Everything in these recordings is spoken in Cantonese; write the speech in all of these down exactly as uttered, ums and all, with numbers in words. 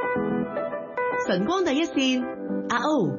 晨光第一線，阿 O。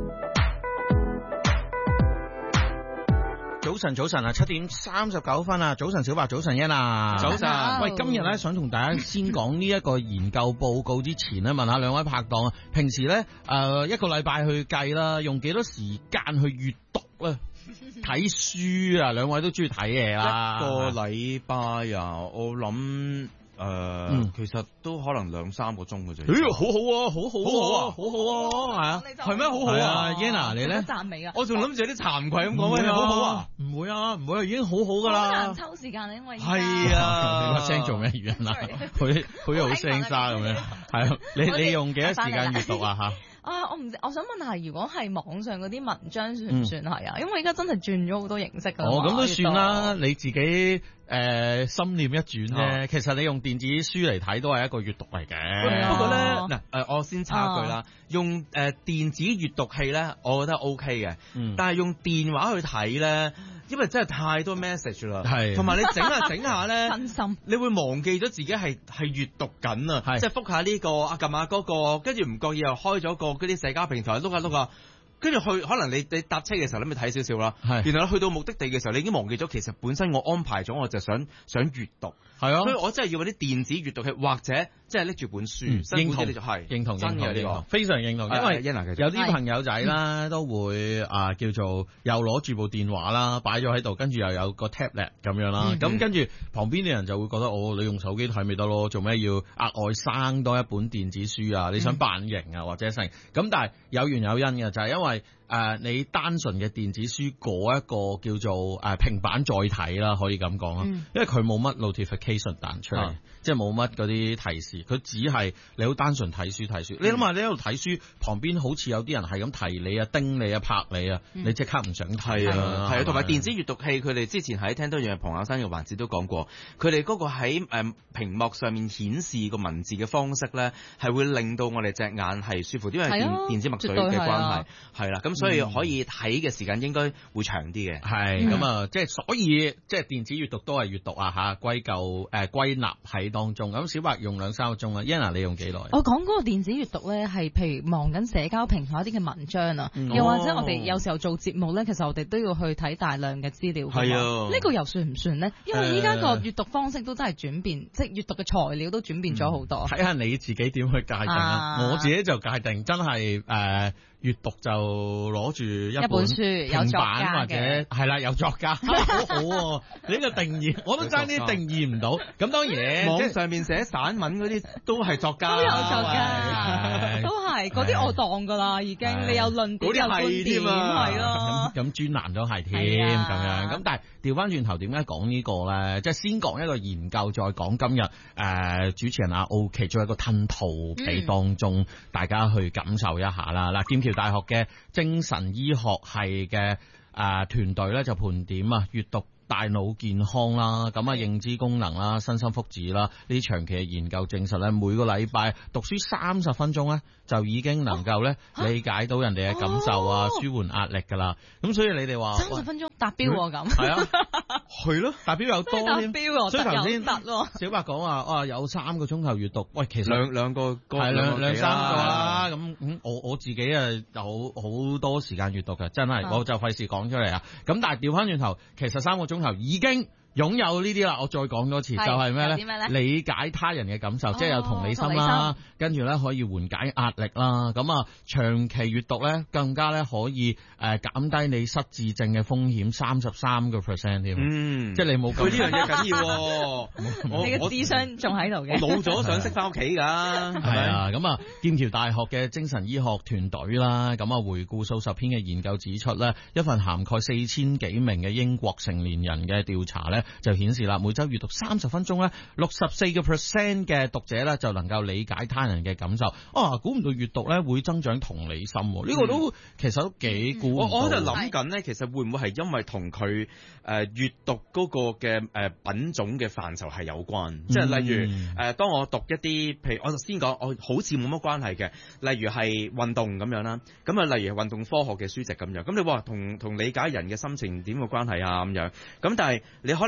早晨，早晨啊，七點三十九分啊！早晨，小白，早晨，欣啊， 早晨。 喂，今日咧想同大家先講呢一個研究報告之前咧，問下兩位拍檔啊，平時咧誒、呃、一個禮拜去計啦，用幾多時間去閱讀咧？睇書啊，兩位都中意睇嘢啦。 一個禮拜啊，我諗。誒、呃嗯，其實都可能兩三個鐘嘅啫。 誒、欸，好好啊，好好啊，好好啊，係啊， 係咩？好好啊 ，Yana 你咧？ 讚美啊！ 我仲諗住有啲慚愧咁講咩？好好啊， 唔會啊，唔會啊，已經好好噶啦。 好難抽時間啊，因為係啊， 你把聲做咩原因啊？佢佢好聲沙咁樣，係啊，你你用幾多時間閱讀啊？吓？ 啊，我唔知，我想問下，如果係網上嗰啲文章算唔算係啊、嗯？因為而家真係轉咗好多形式噶。 哦，咁都算啦，你自己誒、呃、心念一轉啫、哦。其實你用電子書嚟睇都係一個閱讀嚟嘅。 不過咧，嗱、呃、誒，我先插一句啦、啊，用誒、呃、電子閱讀器咧，我覺得 O K 嘅。嗯。但係用電話去睇咧，因為真係太多 message 啦。係。同埋你整下整下咧， 分心。你會忘記咗自己係係閱讀緊啊！即係覆下呢、這個啊，撳下嗰個，跟住唔覺意又開咗個。嗰啲社交平台碌下碌下，跟住去可能你你搭車嘅時候你咪睇少少啦，係，然後去到目的地嘅時候你已經忘記咗，其實本身我安排咗我就想想閱讀，係啊，所以我真係要嗰啲電子閱讀器或者即係拎住本書，嗯、認同係認同真嘅呢、這個非常認同，因為有啲朋友仔啦都會啊叫做又攞住部電話啦擺咗喺度，跟住又有個 tablet 咁樣啦，咁、嗯、跟住旁邊啲人就會覺得哦，你用手機睇咪得咯，做咩要額外生多一本電子書啊？你想扮型啊或者成咁，但係有緣有因嘅就係、是、因為誒、呃、你單純嘅電子書嗰一個叫做誒、呃、平板載體啦，可以咁講啦，因為佢冇乜 notification 彈出嚟、嗯，即係冇乜嗰啲提示。佢只係你好單純睇書睇書，嗯、你諗下你喺度睇書，旁邊好似有啲人係咁提你啊、叮你啊、拍你啊，嗯、你即刻唔想睇啊！係啊，同埋電子閱讀器，佢哋之前喺聽多樣龐亞生嘅環節都講過，佢哋嗰個喺誒屏幕上面顯示個文字嘅方式咧，係會令到我哋隻眼係舒服，因為電、啊、電子墨水嘅關係係啦，咁、啊、所以可以睇嘅時間應該會長啲嘅。係咁啊，即係所以即係電子閱讀都係閱讀啊嚇，歸咎誒歸納喺當中。咁小白用兩三個鐘啊 Yana 你用幾耐？我講嗰個電子閱讀咧，係譬如望緊社交平台一啲嘅文章啊、嗯，又或者我哋有時候做節目咧，其實我哋都要去睇大量嘅資料。係啊，呢、呢個又算唔算咧？因為依家個閱讀方式都真係轉變，即係閱讀嘅材料都轉變咗好多。睇、嗯、下你自己點去界定啊，啊！我自己就界定真係誒。呃閱讀就攞住一本，一本書，有作家或者係啦，有作家，好好、啊。你呢個定義我都爭啲定義唔到。咁當然網上面寫散文嗰啲都係作家，都有作家，都係嗰啲我當噶啦，已經。你有論點，有觀點，係咯。咁咁專欄都係添咁樣。咁但係調翻轉頭，點解講呢個咧？即係先講一個研究，再講今日誒、呃、主持人阿 O 其中一個吞吐俾當中、嗯，大家去感受一下啦。嗱，劍橋大學嘅精神醫學系嘅誒團隊咧就盤點啊，閱讀大腦健康啦，咁啊認知功能啦，身心福祉啦，呢啲長期嘅研究證實咧，每個禮拜讀書三十分鐘咧，就已經能夠咧理解到人哋嘅感受啊，哦、舒緩壓力噶啦。咁所以你哋話三十分鐘達標喎，咁係啊，係咯，達標又多添。達標，所以頭先小白講話，哇，有三個鐘頭閱讀，喂，其實兩兩個係兩兩三個啦。咁咁我我自己啊有好多時間閱讀嘅，真係、嗯，我就費事講出嚟啊。咁但係調翻轉頭，其實三個鐘頭已經擁有呢啲啦，我再講多次，就係咩咧？理解他人嘅感受，哦、即係有同理心啦，跟住咧可以緩解壓力啦。咁啊，長期閱讀咧，更加咧可以誒減低你失智症嘅風險三十三個 percent 添。嗯，即係你冇咁。佢呢樣嘢緊要喎，你嘅智商仲喺度嘅。老咗想識翻屋企㗎，係咪啊？咁啊，劍橋大學嘅精神醫學團隊啦，咁啊回顧數十篇嘅研究指出咧，一份涵蓋四千幾名嘅英國成年人嘅調查咧。就顯示啦，每周閱讀三十分鐘咧，六十四個 percent 嘅讀者咧就能夠理解他人嘅感受。啊，估唔到閱讀咧會增長同理心，呢、嗯、個都其實都幾估。我我喺度諗緊咧，其實會唔會係因為同佢誒閱讀嗰個嘅誒品種嘅範疇係有關？嗯、即係例如誒、呃，當我讀一啲，譬如我先講，我好似冇乜關係嘅，例如係運動咁樣啦。咁啊，例如係運動科學嘅書籍咁樣。咁你話同同理解人嘅心情點個關係啊咁樣？咁但係你可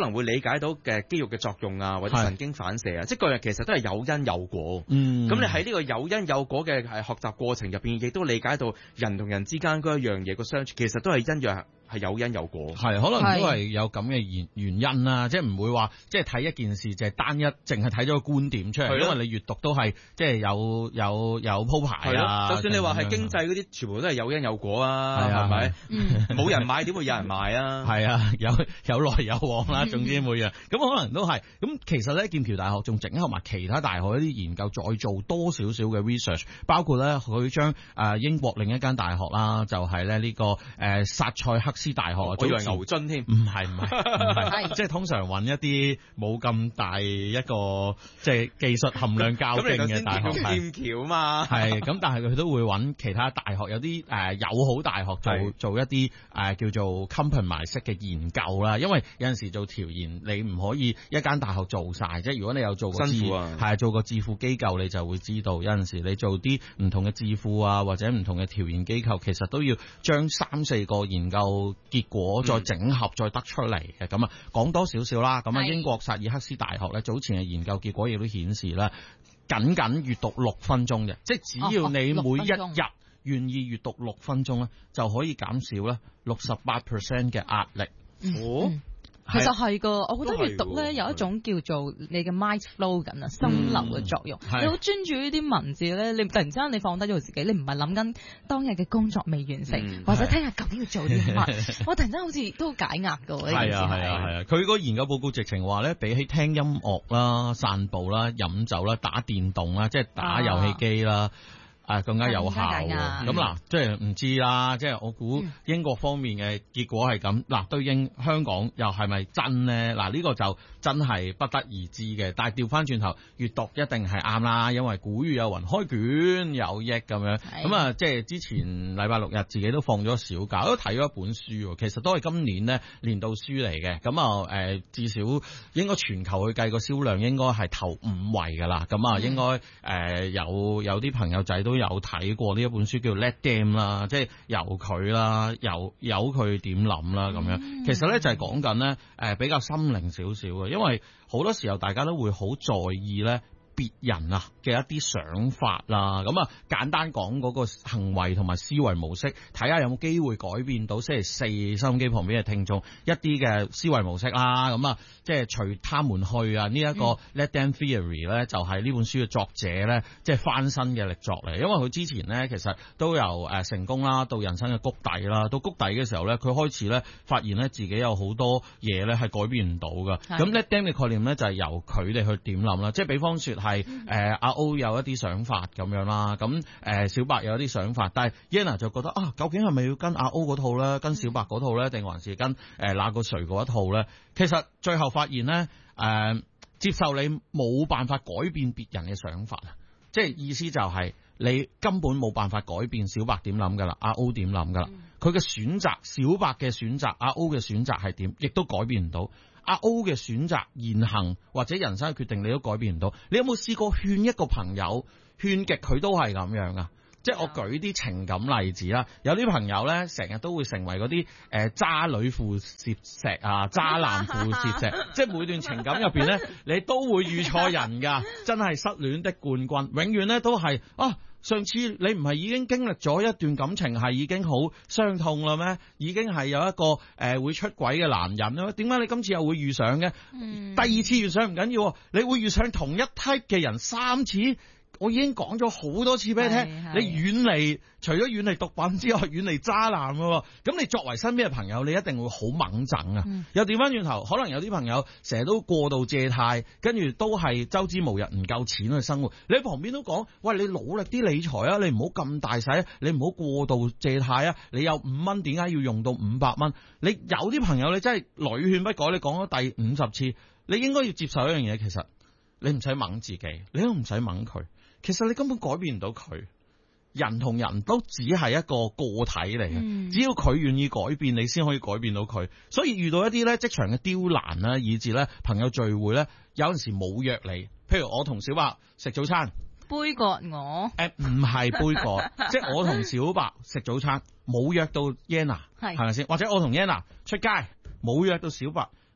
能會理解到嘅肌肉嘅作用啊，或者神經反射啊，即係個樣其實都係有因有果。 嗯， 咁你喺呢個有因有果嘅係學習過程入邊，亦都理解到人同人之間嗰一樣嘢個相處，其實都係因樣。係有因有果， 係可能都係有咁嘅原原因啦，即係唔會話即係睇一件事就係單一，淨係睇咗個觀點出嚟，因為你閱讀都係即係有有有鋪排啊。 就算你話係經濟嗰啲，全部都係有因有果啊，係咪？冇人買點會有人買啊？係啊，有有來有往啦，總之每樣咁可能都係咁。其實咧，劍橋大學仲整合埋其他大學一啲研究，再做多少少嘅 research， 包括咧佢將誒英國另一間大學啦，就係咧呢個誒薩塞克斯大學，我以為牛津添，唔係唔係唔係，即係通常揾一啲冇咁大一個即係技術含量較勁嘅大學，劍橋嘛，係咁，但係佢都會揾其他大學，有啲誒友好大學做做一啲誒叫做 compromise 式嘅研究啦。因為有陣時做調研，你唔可以一間大學做晒，即係如果你有做過智係做過智庫機構，你就會知道有陣時你做啲唔同嘅智庫啊，或者唔同嘅調研機構，其實都要將三四個研究結果再整合再得出嚟嘅。咁啊，講多少少啦。咁啊，英國薩爾克斯大學咧早前嘅研究結果亦都顯示咧，僅僅閱讀六分鐘嘅，即係只要你每一日願意閱讀六分鐘咧，就可以減少咧六十八 percent 嘅壓力。 哦。嗯其實係噶，我覺得閱讀咧有一種叫做你嘅 mind flow 緊啊，心流嘅作用。嗯、你好專注呢啲文字咧，你突然之間你放低咗自己，你唔係諗緊當日嘅工作未完成，嗯、或者聽日究竟要做啲乜，我突然間好似都解壓噶喎。係啊係啊係啊！佢個研究報告直情話咧，比起聽音樂啦、散步啦、飲酒啦、打電動啦，即係打遊戲機啦。啊啊，更加有效喎！咁嗱，即係唔知啦，即係我估英國方面嘅結果係咁。嗱，對應香港又係咪真咧？嗱，呢個就真係不得而知嘅。但係調翻轉頭，閱讀一定係啱啦，因為古語有云，開卷有益咁樣。咁啊，即係之前禮拜六日自己都放咗小假，都睇咗一本書，其實都係今年呢年度書嚟嘅。咁啊，誒，至少應該全球去計個銷量應該係頭五位噶啦。咁啊，應該誒有有啲朋友仔都有睇過呢一本書叫 Let Them 啦，即係由佢啦，由由佢點諗啦咁樣。其實咧就係講緊咧誒比較心靈少少嘅，因為好多時候大家都會好在意咧別人啊嘅一啲想法啦，咁啊簡單講嗰個行為同埋思維模式，睇下有冇機會改變到星期四收音機旁邊嘅聽眾一啲嘅思維模式啦。咁啊即係隨他們去啊，呢一個 Let Them Theory 咧就係呢本書嘅作者咧即係翻身嘅力作嚟，因為佢之前咧其實都由誒成功啦到人生嘅谷底啦，到谷底嘅時候咧佢開始咧發現咧自己有好多嘢咧係改變唔到㗎。咁 Let Them 嘅概念咧就係由佢哋去點諗啦，即係比方說係誒阿 O 有一啲想法咁樣啦，咁誒小白有一啲想法，但係 Yana 就覺得啊，究竟係咪要跟阿 O 嗰套咧，跟小白嗰套咧，定還是跟誒那個誰嗰一套咧？其實最後發現咧，誒、呃、接受你冇辦法改變別人嘅想法啊，即係意思就係你根本冇辦法改變小白點諗噶啦，阿 O 點諗噶啦，佢嘅選擇，小白嘅選擇，阿 O 嘅選擇係點，亦都改變唔到。阿 O 嘅選擇、言行或者人生嘅決定，你都改變唔到。你有冇試過勸一個朋友，勸極佢都係咁樣啊？即係我舉啲情感例子啦，有啲朋友咧成日都會成為嗰啲誒渣女副攝石啊，渣男副攝石，即係每段情感入邊咧，你都會遇錯人㗎，真係失戀的冠軍，永遠咧都係啊。上次你唔係已經經歷咗一段感情係已經好傷痛啦咩？已經係有一個誒、呃、會出軌嘅男人啦，點解你今次又會遇上嘅？嗯、第二次遇上唔緊要，你會遇上同一 type 嘅人三次。我已經講咗好多次俾你聽，你遠離除咗遠離毒品之外，遠離渣男喎。咁你作為身邊嘅朋友，你一定會好猛整啊！嗯、又調翻轉頭，可能有啲朋友成日都過度借貸，跟住都係周之無日，唔夠錢去生活。你喺旁邊都講，喂，你努力啲理財啊，你唔好咁大使，你唔好過度借貸啊！你有五蚊，點解要用到五百蚊？你有啲朋友你真係屢勸不改，你講咗第五十次，你應該要接受一樣嘢，其實你唔使掹自己，你都唔使掹佢。其實你根本改變唔到佢，人同人都只係一個個體嚟嘅，嗯、只要佢願意改變，你先可以改變到佢。所以遇到一啲咧職場嘅刁難啦，以至咧朋友聚會咧，有陣時冇約你，譬如我同小白食早餐， 杯葛我， 誒唔係杯葛，即係我同小白食早餐冇約到 Yana， 係係咪先？或者我同 Yana 出街冇約到小白。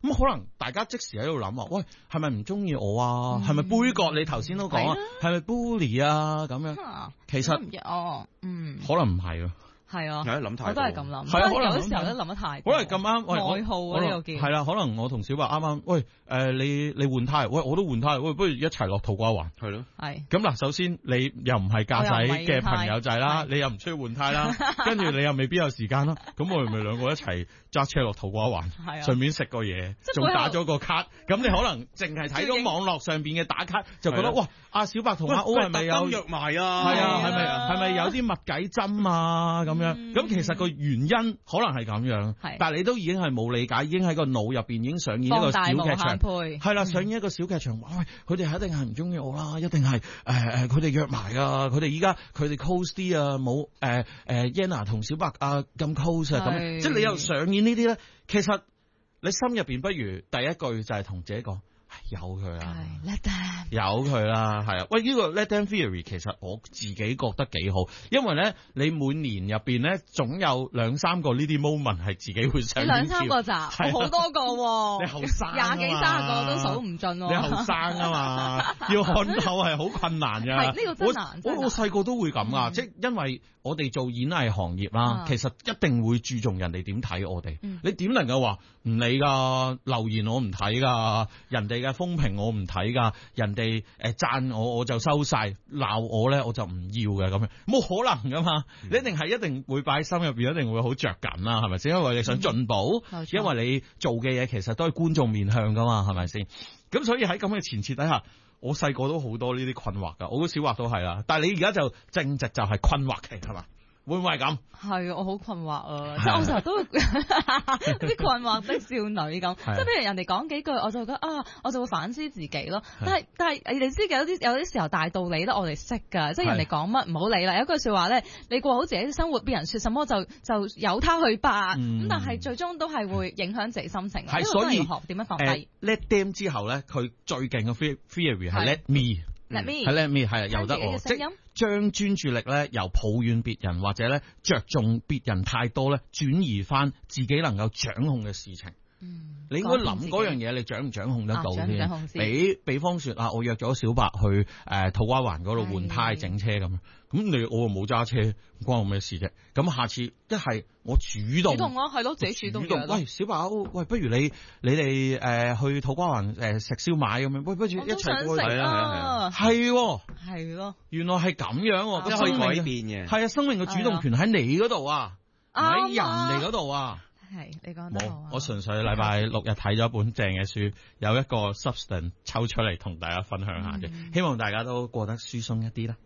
咁可能大家即時喺度諗啊，喂，係咪唔中意我啊？係咪、嗯、杯葛？你頭先都講啊，係咪 bully 啊？咁樣，啊、其實哦，嗯， 可能唔係啊。 係啊， 諗太多， 我都係咁諗。 係啊，可能有啲時候都諗得太多。 可能咁啱，喂， 愛好啊呢個叫。 係啦，可能我同小白啱啱，喂，誒、呃，你你換胎，喂，我都換胎，喂，不如一齊落土瓜灣。係咯。係。咁嗱，首先你又唔係駕駛嘅朋友仔啦，你又唔需要換胎啦，跟住你又未必有時間啦，咁我哋咪兩個一齊揸車落土瓜灣，順便食個嘢，仲打咗個卡。咁你可能淨係睇到網絡上邊嘅打卡，就覺得哇，阿小白同阿 O 係咪有約埋啊？ 係啊，係咪係咪有啲密計針啊？咁樣。咁、嗯、其實個原因可能係咁樣，但係你都已經係冇理解，已經喺個腦入邊已經上演一個小劇場，係啦，上演一個小劇場。喂，佢哋一定係唔中意我啦，一定係誒誒，佢哋約埋啊，佢哋依家佢哋 close 啲啊，冇誒誒 Yana 同小白啊咁 close 啊，咁即係你又上演呢啲咧，其實你心入邊不如第一句就係同自己講。有佢啦，有佢啦，係啊！喂，呢、這個 Let Them Theory 其實我自己覺得幾好，因為咧你每年入邊咧總有兩三個呢啲 moment 係自己會上。 兩三個咋？好、啊、多個、啊， 你後生廿幾三十個都數唔盡。 你後生啊嘛，要看透係好困難噶。 係呢、這個真難。 我我細個都會咁啊，即係因為我哋做演藝行業啦、嗯，其實一定會注重人哋點睇我哋、嗯。你點能夠話唔理噶？留言我唔睇噶，人哋嘅風評我唔睇噶，人哋誒讚我我就收晒，鬧我咧我就唔要嘅咁樣，冇可能噶嘛、嗯！你一定係一定會擺喺心入邊，一定會好着緊啦，係咪先？因為你想進步、嗯，因為你做嘅嘢其實都係觀眾面向噶嘛，係咪先？咁所以喺咁嘅前設底下，我細個都好多呢啲困惑噶，我個小惑都係啦。但係你而家就正值就係困惑期，係嘛？會唔會係咁？係啊， 我好困惑啊！即係我成日都會啲困惑的少女咁，即係譬如人哋講幾句，我就覺得啊，我就會反思自己咯。但係但係你哋知嘅，有啲有啲時候大道理咧，我哋識㗎，即係人哋講乜唔好理啦。有一句説話咧，你過好自己啲生活，別人説什麼就就由他去吧。咁、嗯、但係最終都係會影響自己心情。係，所以學點樣放低、呃、Let them 之後咧，佢最勁嘅 theory 係 Let me。Let me 係 Let me 係由得我，即係將專注力咧由抱怨別人或者咧着重別人太多咧，轉移翻自己能夠掌控嘅事情。嗯，你應該諗嗰樣嘢，你掌唔掌控得到先？比比方說啊，我約咗小白去誒、呃、土瓜灣嗰度換胎整車咁樣，咁你我又冇揸車，唔關我咩事啫。咁下次一係我主動， 主動咯，係咯，自己主動。主動， 喂，小白，喂，不如你你哋誒、呃、去土瓜灣誒食燒賣咁樣，喂，不如一齊過去。係啊係啊係啊，係係咯，原來係咁樣，咁可以改變嘅。係啊，生命嘅主動權喺你嗰度啊，唔喺人哋嗰度啊。 係，你講得好啊！ 我純粹禮拜六日睇咗一本正嘅書，有一個 substance 抽出嚟同大家分享下啫、嗯，希望大家都過得舒鬆一啲啦。